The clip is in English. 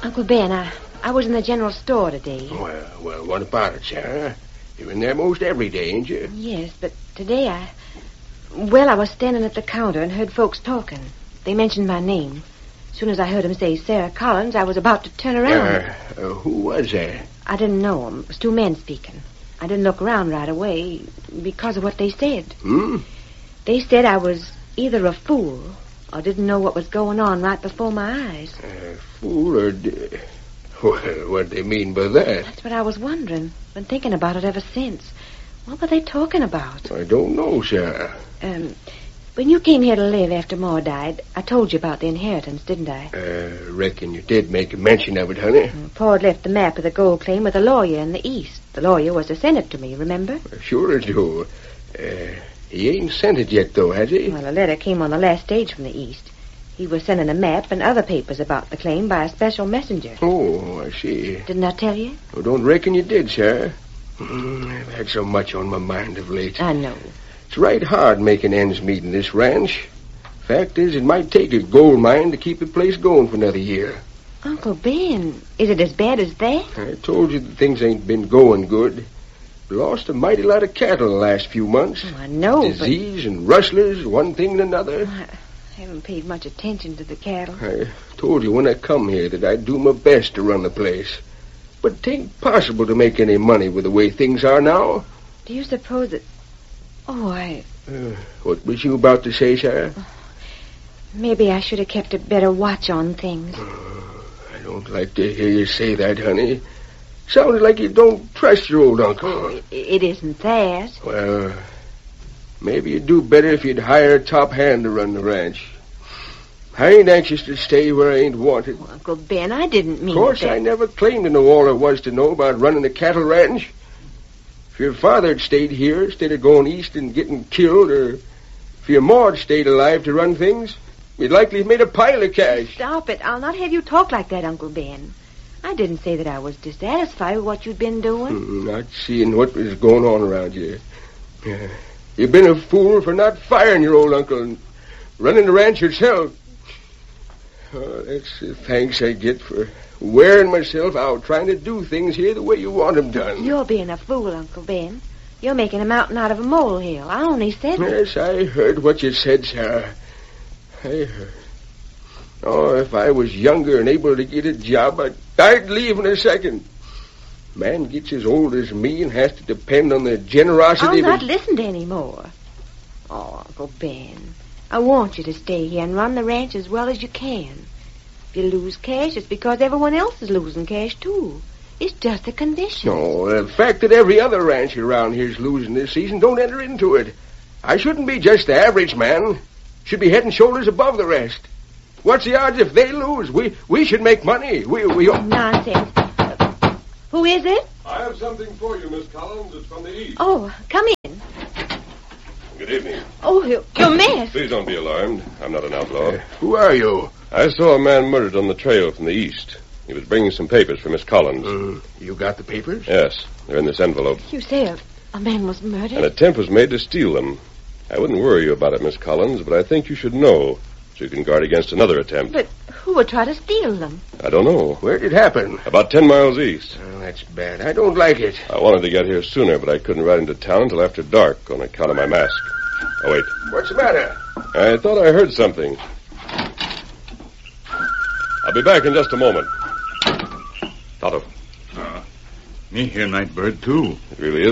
Uncle Ben, I was in the general store today. Well, what about it, Sarah? You're in there most every day, ain't you? Yes, but today I was standing at the counter and heard folks talking. They mentioned my name. As soon as I heard them say Sarah Collins, I was about to turn around. Who was that? I didn't know them. It was two men speaking. I didn't look around right away because of what they said. They said I was either a fool or didn't know what was going on right before my eyes. Fool or... What do they mean by that? That's what I was wondering. Been thinking about it ever since. What were they talking about? I don't know, Sarah. When you came here to live after Ma died, I told you about the inheritance, didn't I? Reckon you did make a mention of it, honey. Pa had left the map of the gold claim with a lawyer in the East. The lawyer was to send it to me, remember? Sure I do. He ain't sent it yet, though, has he? Well, a letter came on the last stage from the East. He was sending a map and other papers about the claim by a special messenger. Oh, I see. Didn't I tell you? Well, don't reckon you did, Sarah. I've had so much on my mind of late. I know. It's right hard making ends meet in this ranch. Fact is, it might take a gold mine to keep the place going for another year. Uncle Ben, is it as bad as that? I told you that things ain't been going good. Lost a mighty lot of cattle the last few months. Oh, I know, Disease and rustlers, one thing and another. I haven't paid much attention to the cattle. I told you when I come here that I'd do my best to run the place. But it ain't possible to make any money with the way things are now. Do you suppose that... What was you about to say, Sarah? Maybe I should have kept a better watch on things. I don't like to hear you say that, honey. Sounded like you don't trust your old uncle. Oh, it isn't that. Well, maybe you'd do better if you'd hire a top hand to run the ranch. I ain't anxious to stay where I ain't wanted. Well, Uncle Ben, I didn't mean Of course, I never claimed to know all there was to know about running a cattle ranch. If your father had stayed here instead of going east and getting killed, or if your ma had stayed alive to run things, we'd likely have made a pile of cash. Stop it. I'll not have you talk like that, Uncle Ben. I didn't say that I was dissatisfied with what you'd been doing. Not seeing what was going on around you. You've been a fool for not firing your old uncle and running the ranch yourself. That's the thanks I get for wearing myself out trying to do things here the way you want them done. You're being a fool, Uncle Ben. You're making a mountain out of a molehill. I only said that. Yes, I heard what you said, Sarah. I heard. Oh, if I was younger and able to get a job, I'd leave in a second. Man gets as old as me and has to depend on the generosity I'll of... not listen to any more. Oh, Uncle Ben, I want you to stay here and run the ranch as well as you can. If you lose cash, it's because everyone else is losing cash, too. It's just a condition. No, the fact that every other rancher around here's losing this season don't enter into it. I shouldn't be just the average man. Should be head and shoulders above the rest. What's the odds if they lose? We should make money. We Nonsense. Who is it? I have something for you, Miss Collins. It's from the East. Oh, come in. Good evening. Oh, you're Miss. Please don't be alarmed. I'm not an outlaw. Who are you? I saw a man murdered on the trail from the East. He was bringing some papers for Miss Collins. You got the papers? Yes, they're in this envelope. You say a man was murdered? An attempt was made to steal them. I wouldn't worry you about it, Miss Collins, but I think you should know so you can guard against another attempt. But who would try to steal them? I don't know. Where did it happen? About 10 miles east. Oh, that's bad. I don't like it. I wanted to get here sooner, but I couldn't ride into town until after dark on account of my mask. Oh, wait. What's the matter? I thought I heard something. I'll be back in just a moment. Tonto. Me hear Nightbird, too. It really is